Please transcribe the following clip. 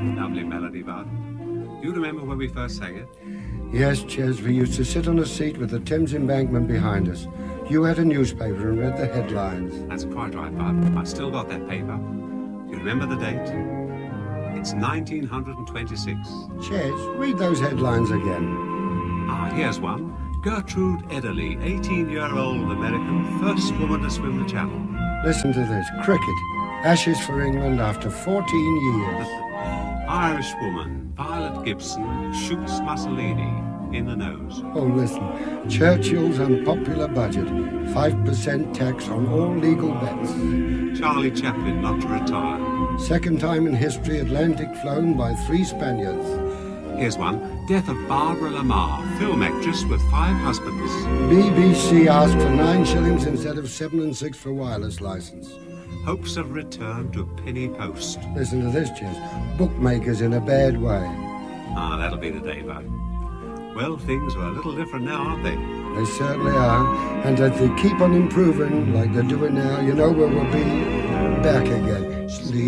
Lovely melody, Bud. Do you remember when we first sang it? Yes, Ches, we used to sit on a seat with the Thames embankment behind us. You had a newspaper and read the headlines. That's quite right, Bud. I've still got that paper. Do you remember the date? It's 1926. Ches, read those headlines again. Ah, here's one. Gertrude Ederle, 18-year-old American, first woman to swim the channel. Listen to this. Cricket. Ashes for England after 14 years. Irish woman, Violet Gibson, shoots Mussolini in the nose. Oh, listen. Churchill's unpopular budget. 5% tax on all legal bets. Charlie Chaplin not to retire. Second time in history Atlantic flown by 3 Spaniards. Here's one. Death of Barbara Lamar, film actress with 5 husbands. BBC asked for 9 shillings instead of 7 and 6 for wireless license. Hopes of return to penny post. Listen to this, Ches. Bookmakers in a bad way. Ah, that'll be the day, Bud. Well, things are a little different now, aren't they? They certainly are. And if they keep on improving like they're doing now, you know where we'll be? Back again. Sleep.